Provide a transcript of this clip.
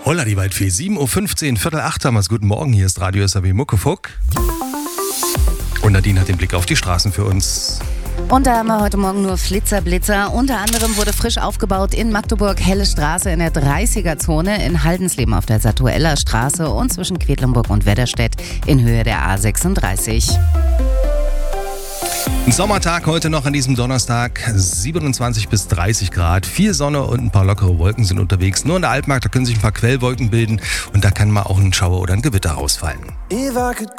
Holla die Waldfee, 7.15 Uhr, Viertel 8 haben wir's. Guten Morgen, hier ist Radio SAW Muckefuck. Und Nadine hat den Blick auf die Straßen für uns. Und da haben wir heute Morgen nur Flitzer-Blitzer. Unter anderem wurde frisch aufgebaut in Magdeburg Helle Straße in der 30er-Zone, in Haldensleben auf der Satueller Straße und zwischen Quedlinburg und Wedderstedt in Höhe der A36. Ein Sommertag heute noch an diesem Donnerstag, 27 bis 30 Grad, viel Sonne und ein paar lockere Wolken sind unterwegs. Nur in der Altmark, da können sich ein paar Quellwolken bilden und da kann mal auch ein Schauer oder ein Gewitter ausfallen.